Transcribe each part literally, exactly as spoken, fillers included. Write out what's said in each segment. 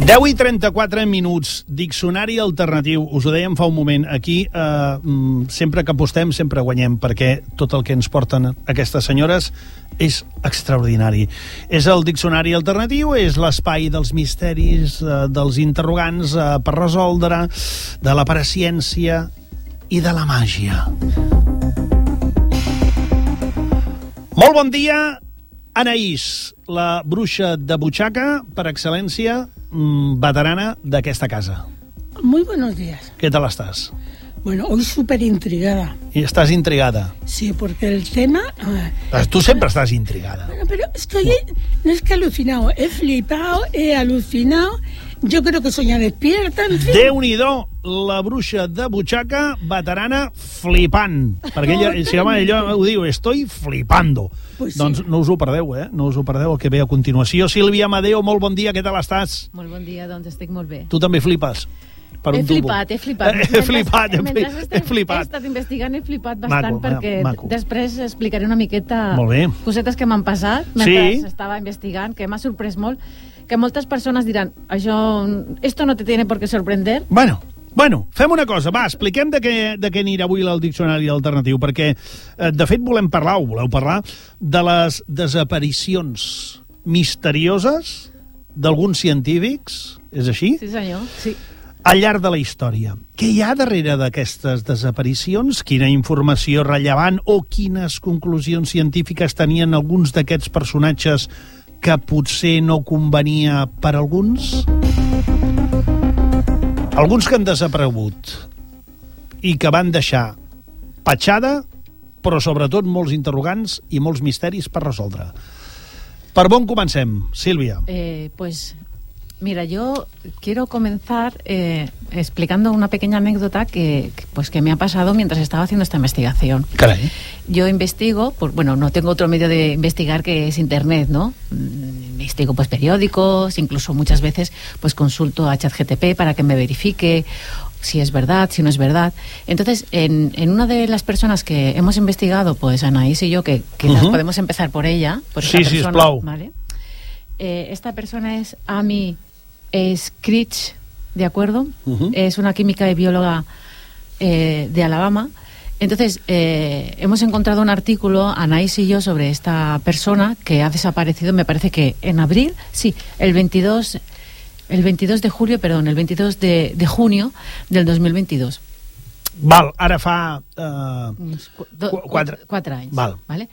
deu i trenta-quatre minuts, diccionari alternatiu. Us ho dèiem fa un moment. Aquí, eh, sempre que apostem, sempre guanyem, perquè tot el que ens porten aquestes senyores és extraordinari. És el diccionari alternatiu, és l'espai dels misteris, eh, dels interrogants eh, per resoldre, de la paraciència i de la màgia. Molt bon dia, Anaïs, la bruixa de butxaca, per excel·lència, veterana d'aquesta casa. Muy buenos días. ¿Qué tal estás? Bueno, hoy súper intrigada. ¿Y estás intrigada? Sí, porque el tema... Pues tú siempre estás intrigada. Bueno, pero estoy... No es que alucinado, he flipado, he alucinado. Yo creo que soy ya despierta, en fin. Déu-n'hi-do, la bruixa de butxaca, veterana, flipant. Perquè ella, si home, ella ho diu, estoy flipando. Pues sí. Doncs no us ho perdeu, eh? No us ho perdeu, el que ve a continuació. Sílvia Amadeo, molt bon dia, què tal estàs? Molt bon dia, doncs estic molt bé. Tu també flipes? Per un he flipat, tubo. he flipat. He flipat, he Mentre flipat. he, He flipat. he estat investigant, he flipat bastant, Maco, perquè maco. després explicaré una miqueta Molt bé. cosetes que m'han passat mentre Sí. estava investigant, que m'ha sorprès molt, que moltes persones diran, això, esto no te tiene por qué sorprender. Bueno, bueno, fem una cosa, va, expliquem de què, de què anirà avui el diccionari alternatiu, perquè, eh, de fet, volem parlar, o voleu parlar, de les desaparicions misterioses d'alguns científics, és així? Sí, senyor, sí. Al llarg de la història. Què hi ha darrere d'aquestes desaparicions? Quina informació rellevant o quines conclusions científiques tenien alguns d'aquests personatges que potser no convenia per alguns? Alguns que han desaparegut i que van deixar petjada, però sobretot molts interrogants i molts misteris per resoldre. Per on comencem, Sílvia? Eh, pues... Mira, yo quiero comenzar eh, explicando una pequeña anécdota que, que, pues, que me ha pasado mientras estaba haciendo esta investigación. Caray. Yo investigo, pues, bueno, no tengo otro medio de investigar que es Internet, ¿no? Investigo pues periódicos, incluso muchas veces pues consulto a ChatGPT para que me verifique si es verdad, si no es verdad. Entonces, en, en una de las personas que hemos investigado, pues Anaís y yo, que quizás uh-huh. podemos empezar por ella, por esta sí, persona, sí, sisplau. ¿vale? Eh, esta persona es Amy Screech, ¿de acuerdo? Uh-huh. Es una química y bióloga eh, de Alabama. Entonces, eh, hemos encontrado un artículo, Anaís y yo, sobre esta persona que ha desaparecido, me parece que en abril, sí, el veintidós, el veintidós de julio, perdón, el veintidós de, de junio del dos mil veintidós. Val, ara fa uh, qu- do, quatre. cuatro años. Val. ¿Vale?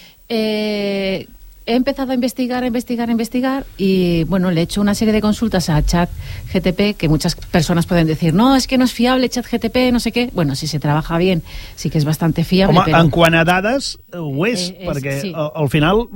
Eh... He empezado a investigar, a investigar, a investigar y, bueno, le he hecho una serie de consultas a ChatGPT, que muchas personas pueden decir, no, es que no es fiable ChatGPT, no sé qué. Bueno, si se trabaja bien, sí que es bastante fiable. Home, però... en quant a dades, ho és, eh, és perquè sí. al, al final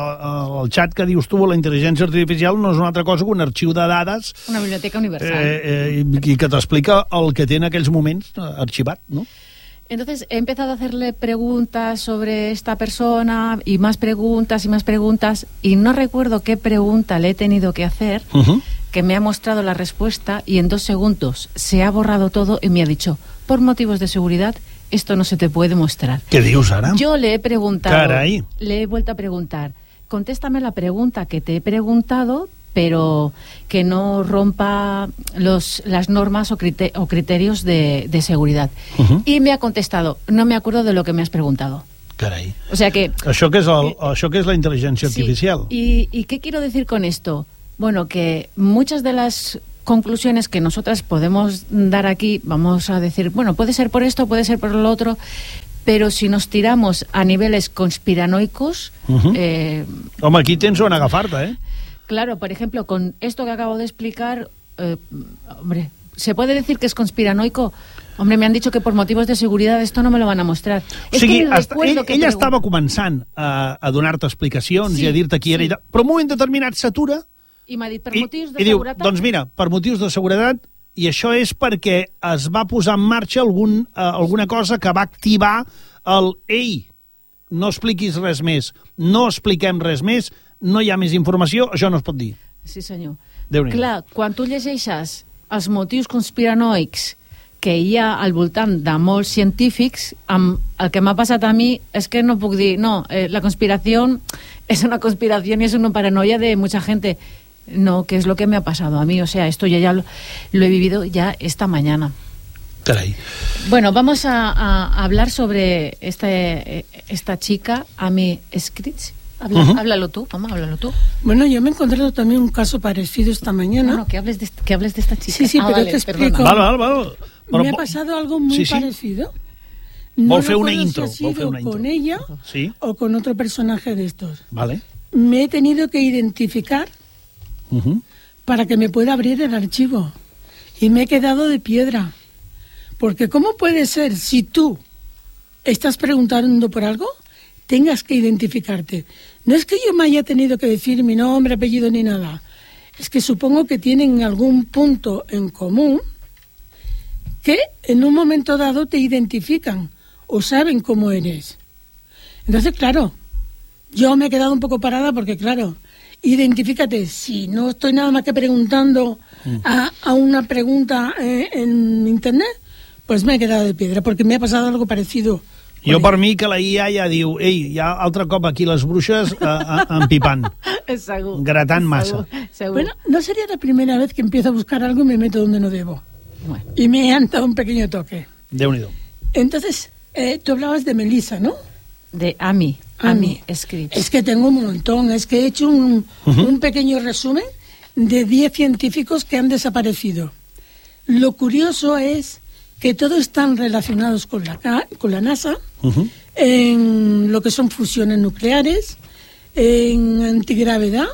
el xat que dius tu, la intel·ligència artificial, no és una altra cosa que un arxiu de dades... Una biblioteca universal. Eh, eh, I que t'explica el que té en aquells moments arxivat, no? Entonces he empezado a hacerle preguntas sobre esta persona y más preguntas y más preguntas y no recuerdo qué pregunta le he tenido que hacer, uh-huh. que me ha mostrado la respuesta y en dos segundos se ha borrado todo y me ha dicho, por motivos de seguridad, esto no se te puede mostrar. ¿Qué dius ara? Yo le he preguntado, Caray. le he vuelto a preguntar, contéstame la pregunta que te he preguntado, pero que no rompa los, las normas o, criter, o criterios de, de seguridad. Uh-huh. Y me ha contestado, no me acuerdo de lo que me has preguntado. Caray. O sea que... Això que és, el, això que és la intel·ligència sí. artificial. ¿Y, ¿Y qué quiero decir con esto? Bueno, que muchas de las conclusiones que nosotras podemos dar aquí, vamos a decir, bueno, puede ser por esto, puede ser por lo otro, pero si nos tiramos a niveles conspiranoicos... Uh-huh. eh, Home, aquí tens on agafar-te, eh? Claro, por ejemplo, con esto que acabo de explicar, eh, hombre, ¿se puede decir que es conspiranoico? Hombre, me han dicho que por motivos de seguridad esto no me lo van a mostrar. O sigui, hasta, ell, que ella estava començant a, a donar-te explicacions sí, i a dir-te qui era, sí. Però en un moment determinat s'atura i m'ha dit per i, motius de i diu, seguretat. doncs mira, per motius de seguretat, i això és perquè es va posar en marxa algun, uh, alguna cosa que va activar el ei, no expliquis res més, no expliquem res més, no hi ha més informació, això no es pot dir. Sí, senyor. Déu-n'hi-do. Clar, quan tu llegeixes els motius conspiranoics que hi ha al voltant de molts científics, amb el que m'ha passat a mi és que no puc dir, no, eh, la conspiració és una conspiració i és una paranoia de mucha gente. no qué es lo que me ha pasado a mí. O sea, esto yo ya lo, lo he vivido ya esta mañana. Caray. Bueno, vamos a, a hablar sobre este, esta chica, Amy Scritch. Habla, uh-huh. Háblalo tú, mamá, háblalo tú. Bueno, yo me he encontrado también un caso parecido esta mañana. No, no, que hables de, que hables de esta chica. Sí, sí, ah, pero vale, te explico. Vale, vale, vale. Pero, me ha pasado algo muy sí, sí. parecido. No Vol fer una intro. Si ha Vol sido fer una intro. con ella sí. o con otro personaje de estos. Vale. Me he tenido que identificar uh-huh. para que me pueda abrir el archivo. Y me he quedado de piedra. Porque ¿cómo puede ser si tú estás preguntando por algo, tengas que identificarte? No es que yo me haya tenido que decir mi nombre, apellido ni nada. Es que supongo que tienen algún punto en común que en un momento dado te identifican o saben cómo eres. Entonces, claro, yo me he quedado un poco parada porque, claro, identifícate. Si no estoy nada más que preguntando a, a una pregunta eh, en internet, pues me he quedado de piedra, porque me ha pasado algo parecido. Jo, per mi, que la I A ja diu ei, hi ha altre cop aquí les bruixes eh, eh, empipant, segur, gratant massa. Segur, segur. Bueno, no sería la primera vez que empiezo a buscar algo y me meto donde no debo. Bueno. Y me han dado un pequeño toque. Déu-n'hi-do. Entonces, eh, tú hablabas de Melissa, ¿no? De Amy, Amy Scritch. Es que tengo un montón, es que he hecho un, uh-huh. un pequeño resumen de diez científicos que han desaparecido. Lo curioso es que todos están relacionados con la, con la NASA, uh-huh. en lo que son fusiones nucleares, en antigravedad,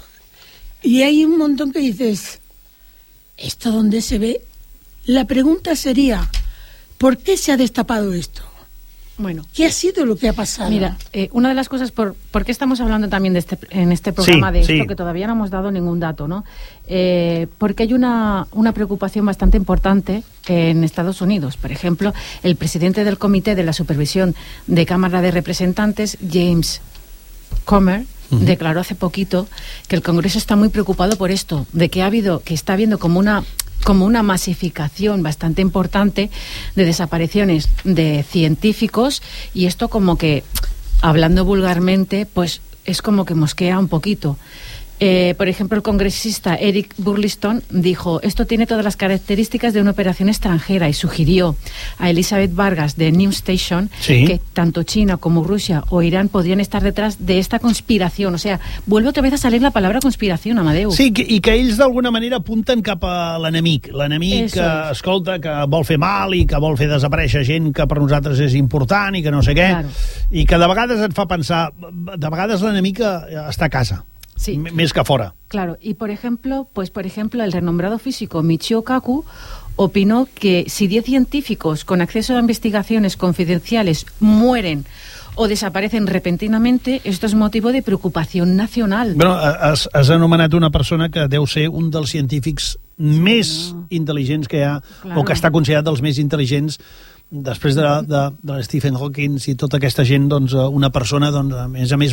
y hay un montón que dices, ¿esto dónde se ve? La pregunta sería, ¿por qué se ha destapado esto? Bueno, ¿qué ha sido lo que ha pasado? Mira, eh, una de las cosas, por, ¿por qué estamos hablando también de este, en este programa sí, de esto, sí. que todavía no hemos dado ningún dato, ¿no? Eh, porque hay una, una preocupación bastante importante en Estados Unidos. Por ejemplo, el presidente del Comité de la Supervisión de Cámara de Representantes, James Comer, uh-huh. declaró hace poquito que el Congreso está muy preocupado por esto, de que ha habido, que está habiendo como una como una masificación bastante importante de desapariciones de científicos, y esto como que, hablando vulgarmente, pues es como que mosquea un poquito. Eh, por ejemplo, el congresista Eric Burliston dijo, esto tiene todas las características de una operación extranjera, y sugirió a Elizabeth Vargas de New Station sí. que tanto China como Rusia o Irán podrían estar detrás de esta conspiración. O sea, vuelve otra vez a salir la palabra conspiración, Amadeu. Sí, que, i que ells d'alguna manera apunten cap a l'enemic. L'enemic que, escolta, que vol fer mal i que vol fer desaparèixer gent que per nosaltres és important i que no sé què. Claro. I que de vegades et fa pensar, de vegades l'enemic està a casa. Sí. Més que fora. Claro, y por ejemplo, pues por ejemplo, el renombrado físico Michio Kaku opinó que si diez científicos con acceso a investigaciones confidenciales mueren o desaparecen repentinamente, esto es motivo de preocupación nacional. Bueno, has, has anomenat una persona que deu ser un dels científics més no. intel·ligents que hi ha, claro. o que està considerat dels més intel·ligents després de, de, de Stephen Hawking i tota aquesta gent, doncs, una persona, doncs, a més a més,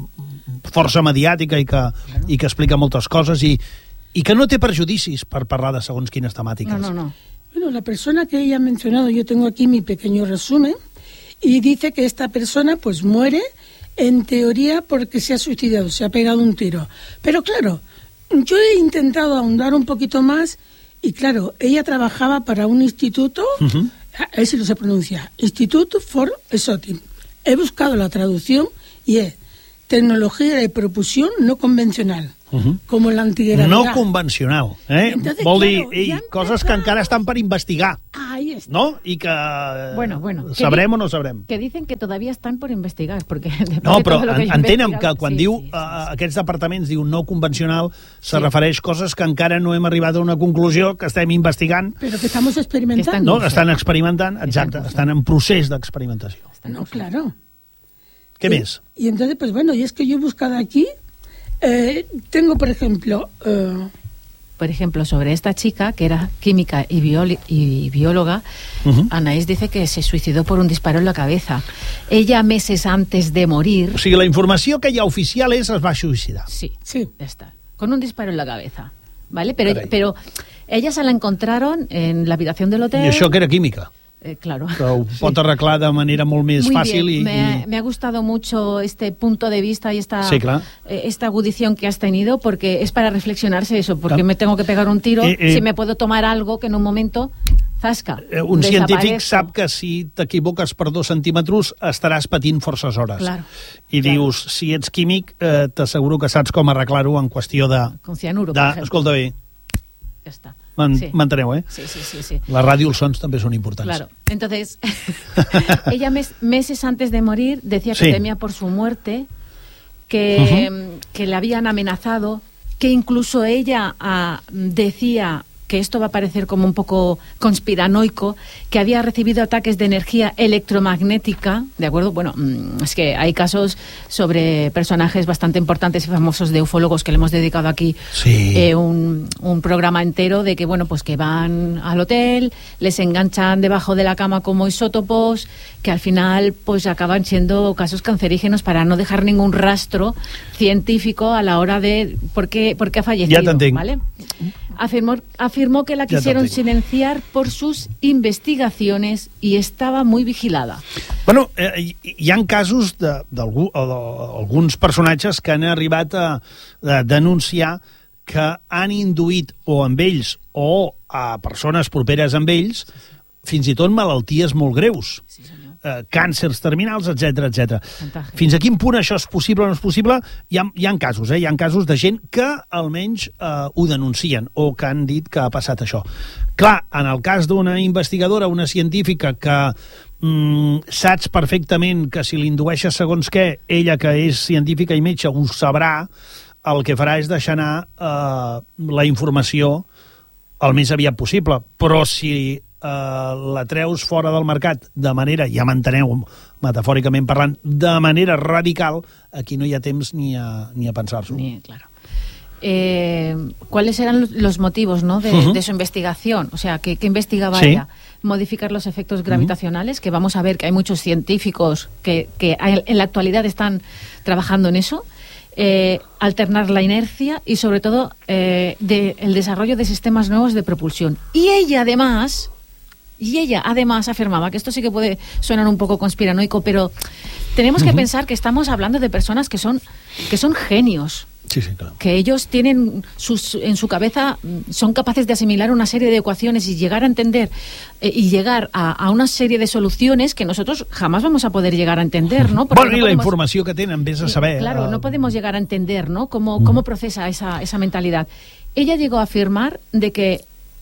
força mediàtica i que, claro. i que explica moltes coses i, i que no té perjudicis per parlar de segons quines temàtiques. No, no, no. Bueno, la persona que ella ha mencionado, yo tengo aquí mi pequeño resumen, y dice que esta persona pues muere en teoría porque se ha suicidado, se ha pegado un tiro. Pero claro, yo he intentado ahondar un poquito más y claro, ella trabajaba para un instituto, uh-huh. a ver si no se pronuncia, Institute for Exotic. He buscado la traducción y es tecnología de propulsión no convencional, uh-huh. como la antigravedad. No convencional, eh? Entonces, vol dir, claro, ei, coses que encara estan per investigar. Ahí está. ¿No? Y que bueno, bueno, sabrem que o no sabrem. Que dicen que todavía están por investigar, porque no, però que entenem que quan sí, diu sí, sí, uh, sí. aquests departaments diu no convencional, se sí. refereix coses que encara no hem arribat a una conclusió, que estem investigant. Pero que estamos experimentando. No, estan experimentant, exacte, estan en procés d'experimentació. No, claro. ¿Qué y, més? Y entonces, pues bueno, y es que yo he buscado aquí, eh, tengo, por ejemplo... Uh, por ejemplo, sobre esta chica, que era química y, bioli- y bióloga, uh-huh. Anaís dice que se suicidó por un disparo en la cabeza. Ella, meses antes de morir... O sigui, la informació que hi ha oficial és es va suïcidar. Sí, sí. Ya está. Con un disparo en la cabeza. ¿Vale? Pero, pero ella se la encontraron en la habitación del hotel. I això que era química. Eh, claro. Que ho pot arreglar de manera molt més Muy fàcil. bien. I, me, i... me ha gustado mucho este punto de vista y esta, sí, claro. eh, esta audición que has tenido, porque es para reflexionarse eso, porque claro. me tengo que pegar un tiro, eh, eh, si me puedo tomar algo que en un momento, zasca, eh, un desaparezco. científic sap que si t'equivoques per dos centímetres estaràs patint forces hores. Claro. I claro. dius, si ets químic, eh, t'asseguro que saps com arreglar-ho en qüestió de... Con cianuro, de, por ejemplo. escolta bé, Ya está. sí. M'enteneu, eh? Sí, sí, sí, sí. La ràdio i els sons també són importants. Claro. Entonces, ella mes, meses antes de morir decía que sí. temía por su muerte, que, uh-huh. que le habían amenazado, que incluso ella uh, decía, que esto va a parecer como un poco conspiranoico, que había recibido ataques de energía electromagnética, ¿de acuerdo? Bueno, es que hay casos sobre personajes bastante importantes y famosos de ufólogos que le hemos dedicado aquí sí. eh, un, un programa entero de que, bueno, pues que van al hotel, les enganchan debajo de la cama como isótopos, que al final pues acaban siendo casos cancerígenos para no dejar ningún rastro científico a la hora de por qué, por qué ha fallecido, ya te ¿vale? Afirmó, afirmó que la quisieron silenciar por sus investigaciones y estaba muy vigilada. Bueno, eh, hi ha casos d'alguns personatges que han arribat a, a denunciar que han induït o amb ells o a persones properes amb ells fins i tot malalties molt greus. Sí, senyor. Eh, càncers terminals, etcètera, etcètera. Fins a quin punt això és possible o no és possible? Hi ha, hi ha casos, eh? Hi ha casos de gent que almenys eh, ho denuncien o que han dit que ha passat això. Clar, en el cas d'una investigadora, una científica que mm, saps perfectament que si l'indueixes segons què, ella que és científica i metge ho sabrà, el que farà és deixar anar eh, la informació el més aviat possible. Però si Uh, la treus fora del mercat de manera, ja m'enteneu, metafòricament parlant, de manera radical, aquí no hi ha temps ni a, ni a pensar-s'ho. Ni, claro. Eh, ¿Cuáles eran los motivos, ¿no? de, uh-huh. de su investigación? O sea, ¿qué, qué investigaba sí. ella? Modificar los efectos gravitacionales, uh-huh. que vamos a ver que hay muchos científicos que, que en la actualidad están trabajando en eso. Eh, alternar la inercia y sobre todo eh, de, el desarrollo de sistemas nuevos de propulsión. Y ella además... Y ella, además, afirmaba que esto sí que puede sonar un poco conspiranoico, pero tenemos que uh-huh. pensar que estamos hablando de personas que son, que son genios. Sí, sí, claro. Que ellos tienen sus, en su cabeza, son capaces de asimilar una serie de ecuaciones y llegar a entender eh, y llegar a, a una serie de soluciones que nosotros jamás vamos a poder llegar a entender, ¿no? Porque bueno, no y podemos, la informació que tenen, vés a saber. Claro, uh... no podemos llegar a entender, ¿no? Cómo, uh-huh. cómo procesa esa, esa mentalidad. Ella llegó a afirmar de que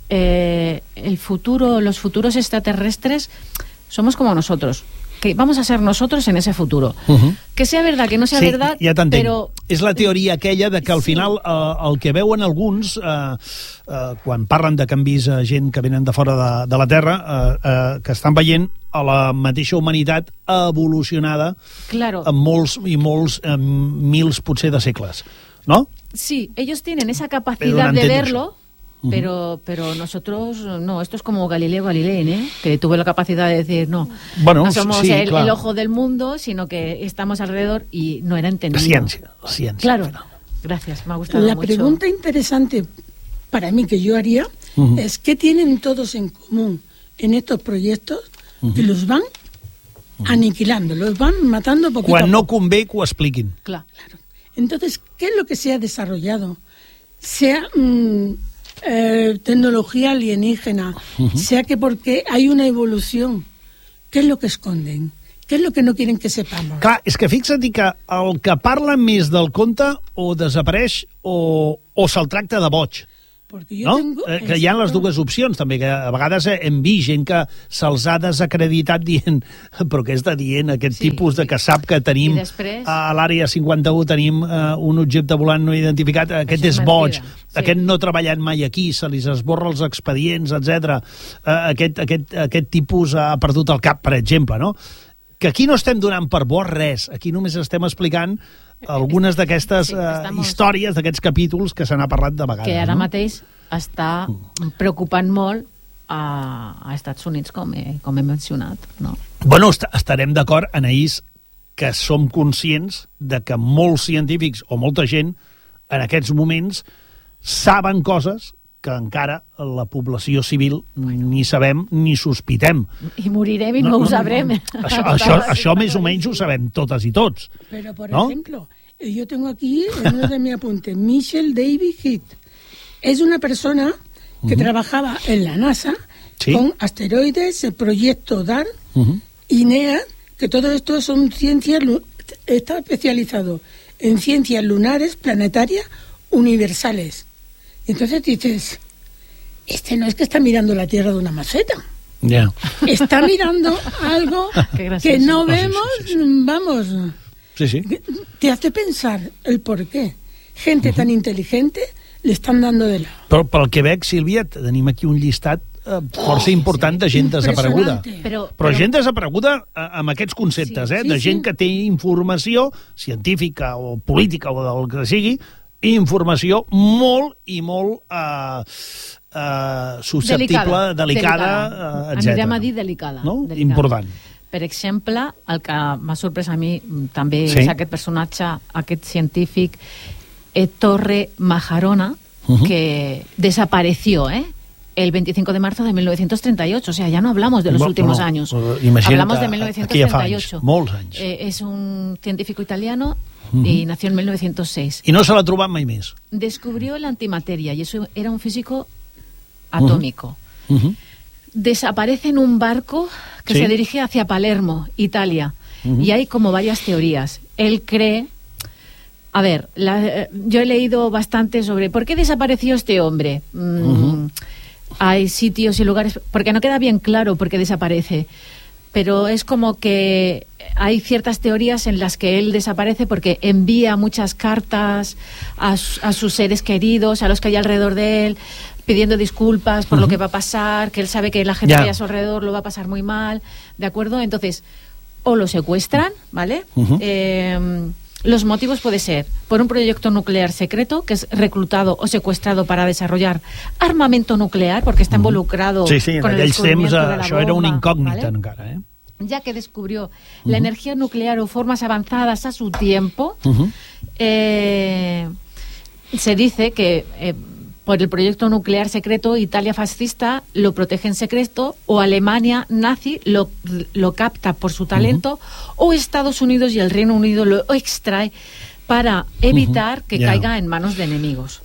Eh, el futuro, los futuros extraterrestres somos como nosotros, que vamos a ser nosotros en ese futuro. Uh-huh. Que sea verdad, que no sea sí, verdad, ja però... És la teoria aquella de que al sí. final eh, el que veuen alguns eh, eh, quan parlen de canvis a gent que venen de fora de, de la Terra eh, eh, que estan veient a la mateixa humanitat evolucionada claro. en molts i molts eh, mils potser de segles, no? Sí, ellos tienen esa capacidad de verlo això. Pero, pero nosotros, no, esto es como Galileo Galilei, ¿eh? Que tuve la capacidad de decir, no, bueno, no somos sí, el, claro. el ojo del mundo, sino que estamos alrededor y no era entendido. La ciencia, la ciencia. Claro, gracias, me ha gustado la mucho. La pregunta interesante para mí que yo haría uh-huh. es ¿qué tienen todos en común en estos proyectos uh-huh. que los van uh-huh. aniquilando, los van matando poquito Quan a poco? no convé que ho expliquin. Claro. claro. Entonces, ¿qué es lo que se ha desarrollado? Sea... Mmm, Eh, tecnología alienígena, uh-huh. sea que porque hay una evolución, ¿qué es lo que esconden? ¿Qué es lo que no quieren que sepamos? Clar, és que fixa't que el que parla més del conte o desapareix o, o se'l tracta de boig. Jo no? tengo... Eh, que hi ha les dues opcions també, que a vegades hem vist gent que se'ls ha desacreditat dient però què està dient aquest sí, tipus de que sap que tenim després... a l'àrea cinquanta-u tenim uh, un objecte volant no identificat, aquest és, és boig, sí. aquest no ha treballat mai aquí, se li esborra els expedients, etcètera. Uh, aquest, aquest, aquest tipus ha perdut el cap, per exemple, no? Que aquí no estem donant per bo res, aquí només estem explicant algunes d'aquestes sí, uh, històries, d'aquests capítols que se n'ha parlat de vegades. Que ara no? mateix està preocupant molt a, a Estats Units, com he, com he mencionat. No? Bueno, est estarem d'acord, Anaïs, que som conscients de que molts científics o molta gent en aquests moments saben coses que encara la població civil ni sabem ni sospitem. I morirem i no, no ho sabrem. No, no. Això, això, això més o menys ho sabem totes i tots. Pero, por ¿no? ejemplo, yo tengo aquí en uno de mis apuntes, Michelle David Heath. Es una persona que uh-huh. trabajaba en la NASA ¿sí? con asteroides, el proyecto D A R uh-huh. y NEA, que todo esto son ciencias, está especializado en ciencias lunares, planetarias, universales. Entonces dices, este no es que está mirando la Tierra de una maceta. Yeah. Está mirando algo que no vemos, sí, sí, sí. vamos. Sí, sí. Te hace pensar el por qué. Gente uh-huh. tan inteligente le estan dando de lado. Però pel que veig, Sílvia, tenim aquí un llistat eh, força oh, important sí. de gent desapareguda. Però, però, però gent desapareguda eh, amb aquests conceptes, sí, eh? Sí, de gent sí. que té informació científica o política o del que sigui, informació molt i molt eh, eh, susceptible, delicada, delicada, delicada. Eh, etcètera. Anirem a dir delicada. No? Delicada. Important. Per exemple, el que m'ha sorprès a mi també sí. és aquest personatge, aquest científic, Torre Majarona, uh-huh. que desapareció, ¿eh? el veinticinco de marzo de mil novecientos treinta y ocho, o sea, ya no hablamos de los bueno, últimos bueno, años. Hablamos de mil novecientos treinta y ocho. Molts anys. Eh, es un científico italiano uh-huh. y nació en mil novecientos seis. I no se l'ha trobat mai més. Descubrió la antimateria y eso era un físico atómico. Uh-huh. Uh-huh. Desaparece en un barco que ¿sí? se dirige hacia Palermo, Italia, uh-huh. y hay como varias teorías. Él cree... A ver, la, yo he leído bastante sobre por qué desapareció este hombre. Mm, uh-huh. Hay sitios y lugares, porque no queda bien claro por qué desaparece, pero es como que hay ciertas teorías en las que él desaparece porque envía muchas cartas a, a sus seres queridos, a los que hay alrededor de él, pidiendo disculpas por uh-huh. lo que va a pasar, que él sabe que la gente yeah. que hay a su alrededor lo va a pasar muy mal, ¿de acuerdo? Entonces, o lo secuestran, ¿vale? Uh-huh. Eh... Los motivos puede ser por un proyecto nuclear secreto que es reclutado o secuestrado para desarrollar armamento nuclear porque está involucrado sí, sí, con el descubrimiento temps, de la això bomba, era una incògnita ¿vale? encara, eh? Ya que descubrió uh-huh. la energía nuclear o formas avanzadas a su tiempo, uh-huh. eh, se dice que eh, por el proyecto nuclear secreto Italia fascista lo protege en secreto, o Alemania nazi lo, lo capta por su talento, uh-huh. o Estados Unidos y el Reino Unido lo extrae para evitar uh-huh. que yeah. caiga en manos de enemigos.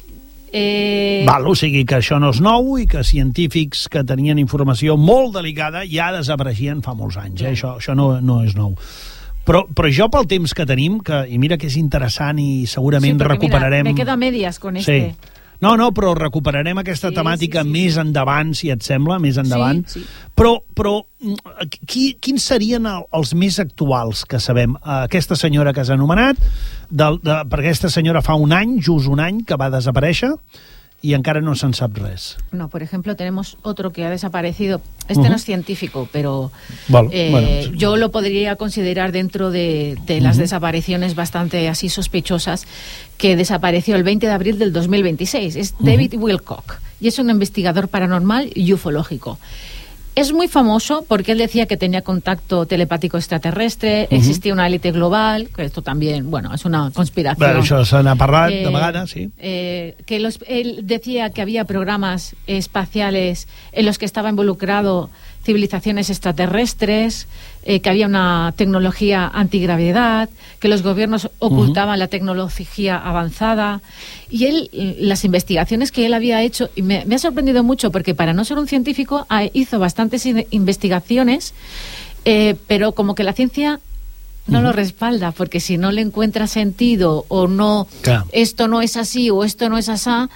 Eh... Val, o sigui que això no és nou i que científics que tenien informació molt delicada ja desapareixien fa molts anys, eh? Això, això no, no és nou. Però, però jo pel temps que tenim, que, i mira que és interessant i segurament sí, recuperarem... Mira, me quedo a medias con este... Sí. No, no, però recuperarem aquesta sí, temàtica sí, sí, més sí. endavant, si et sembla, més endavant. Sí, sí. Però, però qui, quins serien els més actuals que sabem? Aquesta senyora que has anomenat, de, de, perquè aquesta senyora fa un any, just un any, que va desaparèixer, y encara no se'n sap res. No, por ejemplo, tenemos otro que ha desaparecido. Este uh-huh. no es científico, pero vale, eh, bueno, sí. yo lo podría considerar dentro de, de las uh-huh. desapariciones bastante así sospechosas, que desapareció el veinte de abril del dos mil veintiséis. Es uh-huh. David Wilcock, y es un investigador paranormal y ufológico. Es muy famoso porque él decía que tenía contacto telepático extraterrestre, uh-huh. existía una élite global, que esto también, bueno, es una conspiración. Bueno, això se n'ha parlat eh, de vegades, sí. Eh, que los, él decía que había programas espaciales en los que estaba involucrado civilizaciones extraterrestres, eh, que había una tecnología antigravedad, que los gobiernos ocultaban uh-huh. la tecnología avanzada, y él, las investigaciones que él había hecho, y me, me ha sorprendido mucho porque para no ser un científico hizo bastantes investigaciones, eh, pero como que la ciencia no uh-huh. lo respalda, porque si no le encuentra sentido o no, claro. esto no es así o esto no es asá,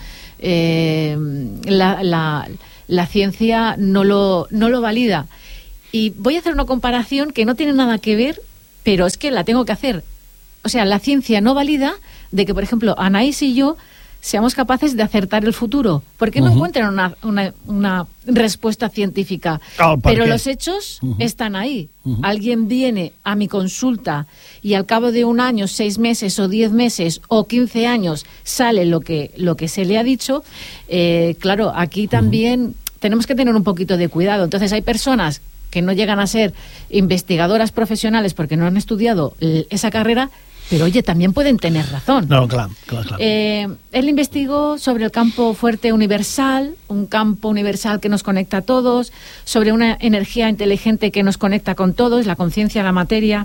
eh, la, la la ciencia no lo, no lo valida. Y voy a hacer una comparación que no tiene nada que ver, pero es que la tengo que hacer. O sea, la ciencia no valida de que, por ejemplo, Anaís y yo seamos capaces de acertar el futuro, porque no uh-huh. encuentran una, una, una respuesta científica. Oh, pero qué? Los hechos uh-huh. están ahí. Uh-huh. Alguien viene a mi consulta y al cabo de un año, seis meses o diez meses o quince años sale lo que, lo que se le ha dicho. Eh, claro, aquí también uh-huh. tenemos que tener un poquito de cuidado. Entonces hay personas que no llegan a ser investigadoras profesionales porque no han estudiado esa carrera, pero oye, también pueden tener razón. No, claro, claro, claro. Eh, él investigó sobre el campo fuerte universal, un campo universal que nos conecta a todos, sobre una energía inteligente que nos conecta con todos, la conciencia, la materia.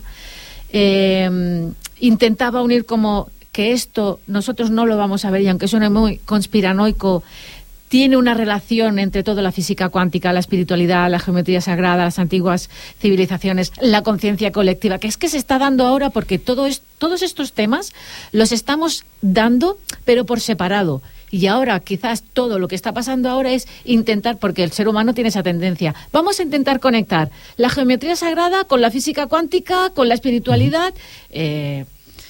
Eh, intentaba unir como que esto nosotros no lo vamos a ver, y aunque suene muy conspiranoico, tiene una relación entre todo, la física cuántica, la espiritualidad, la geometría sagrada, las antiguas civilizaciones, la conciencia colectiva, que es que se está dando ahora porque todo es, todos estos temas los estamos dando, pero por separado. Y ahora quizás todo lo que está pasando ahora es intentar, porque el ser humano tiene esa tendencia, vamos a intentar conectar la geometría sagrada con la física cuántica, con la espiritualidad... Eh,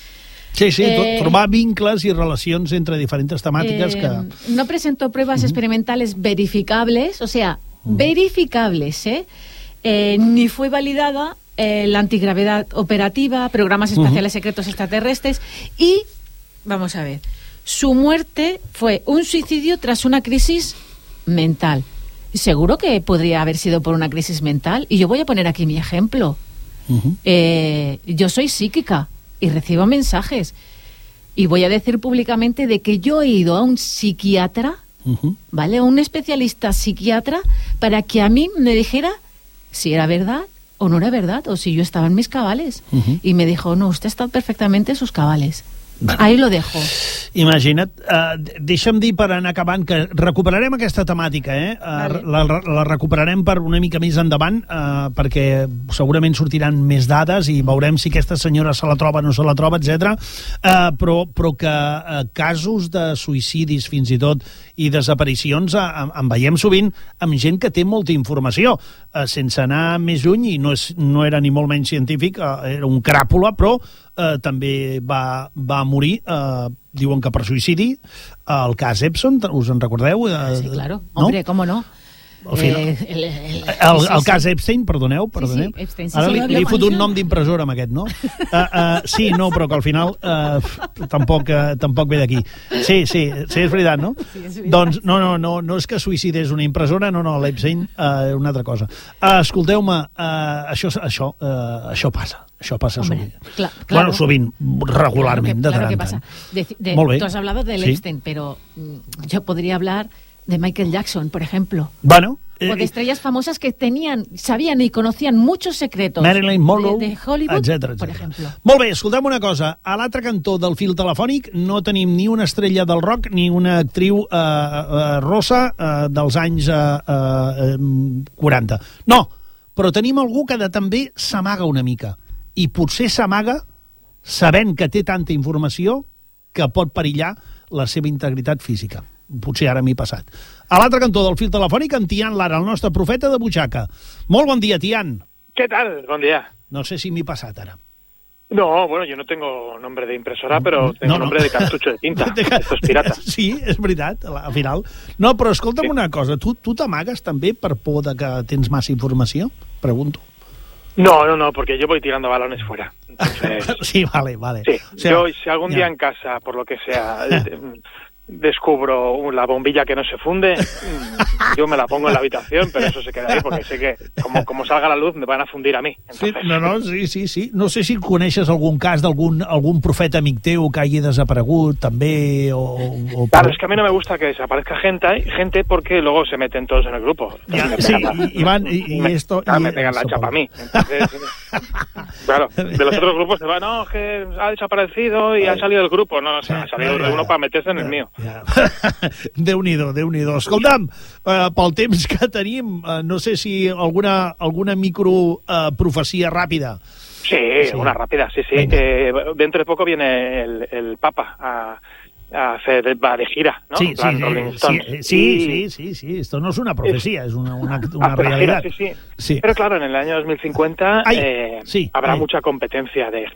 Sí, sí, eh, trobar vincles y relacions entre diferentes temàtiques eh, que... No presentó pruebas uh-huh. experimentales verificables, o sea, uh-huh. verificables, ¿eh? Eh, ni fue validada eh, la antigravedad operativa, programas espaciales uh-huh. secretos extraterrestres, y, vamos a ver, su muerte fue un suicidio tras una crisis mental. Seguro que podría haber sido por una crisis mental, y yo voy a poner aquí mi ejemplo. Uh-huh. Eh, yo soy psíquica y recibo mensajes, y voy a decir públicamente de que yo he ido a un psiquiatra, uh-huh. ¿vale? A un especialista psiquiatra, para que a mí me dijera si era verdad o no era verdad, o si yo estaba en mis cabales. Uh-huh. Y me dijo, no, usted está perfectamente en sus cabales. Bueno, ahí lo dejo. Imagina't, uh, deixa'm dir per anar acabant que recuperarem aquesta temàtica, eh? Uh, vale. la, la recuperarem per una mica més endavant, uh, perquè segurament sortiran més dades i veurem si aquesta senyora se la troba o no se la troba, etcètera. Uh, però, però que uh, casos de suïcidis fins i tot i desaparicions uh, en veiem sovint amb gent que té molta informació, uh, sense anar més lluny, i no, és, no era ni molt menys científic, uh, era un cràpula, però Uh, també va, va morir, uh, diuen que per suïcidi, uh, el cas Epson, us en recordeu? Uh, sí, claro, hombre, no? cómo no. Al final, eh, el, el, el, el, el cas Epstein, perdoneu, perdoneu. Sí, sí, Epstein, sí, ara li, li he fotut un nom d'impressora amb aquest, no? Uh, uh, sí, no, però que al final uh, tampoc, uh, tampoc ve d'aquí. Sí, sí, sí, és veritat, no? Sí, és veritat. Doncs no, no, no, no és que suïcidés una impressora, no, no, l'Epstein, uh, una altra cosa. Uh, escolteu-me, uh, això, això, uh, això passa. Això passa Hombre, sovint. Claro, bueno, sovint, regularment, claro que, de claro tant. Que pasa. De, de, Molt bé. Tú has hablado del sí. Epstein, pero mm, yo podría hablar de Michael Jackson, por ejemplo. Bueno. O de estrellas famosas que tenían, sabían y conocían muchos secretos. Marilyn Monroe, de, de Hollywood, etcètera, por etcètera. ejemplo. Molt bé, escolta'm una cosa. A l'altre cantó del fil telefònic no tenim ni una estrella del rock ni una actriu uh, uh, rossa uh, dels anys uh, uh, quaranta. No, però tenim algú que de, també s'amaga una mica. I potser s'amaga sabent que té tanta informació que pot perillar la seva integritat física. Potser ara m'he passat. A l'altre cantó del fil telefònic, en Tian Lara, el nostre profeta de butxaca. Molt bon dia, Tian. ¿Qué tal? Buen día. No sé si m'he passat ara. No, bueno, yo no tengo nombre de impresora, pero tengo no, no. nombre de cartucho de tinta. Esto es pirata. Sí, és veritat, al final. No, però escolta'm sí. una cosa, tu, tu t'amagues també per por de que tens massa informació? Pregunto. No, no, no, porque yo voy tirando balones fuera. Entonces, sí, vale, vale. Sí, o sea, yo si algún ya. día en casa, por lo que sea, descubro la bombilla que no se funde, yo me la pongo en la habitación, pero eso se queda ahí porque sé que como, como salga la luz me van a fundir a mi. Sí, no, no, sí, sí, sí. No sé si coneixes algun cas d'algun algun profeta amic teu que hagi desaparegut també o, o... Claro, es que a mí no me gusta que desaparezca gente, gente porque luego se meten todos en el grupo. Ya, sí, y, y van y, y me, esto claro, y me pegan la chapa a mí. Entonces, claro, de los otros grupos se va, no, que ha desaparecido y ha salido del grupo, no, o sea, ha salido de uno para meterse en el mío. Ja. Déu-n'hi-do, Déu-n'hi-do. Escolta'm, uh, pel temps que tenim, uh, no sé si alguna, alguna micro uh, profecia ràpida. Sí, sí, una rápida, sí, sí. Eh, dentro de poco viene el, el Papa a, a hacer va de gira, ¿no? Sí, plan sí, Rolling Stones. sí, sí, y... sí, sí, sí, esto no es una profecía, es, es una, una, una ah, realidad. Gira, sí, sí, sí. Pero claro, en el año dos mil cincuenta Ay, eh, sí, habrá ay. mucha competencia de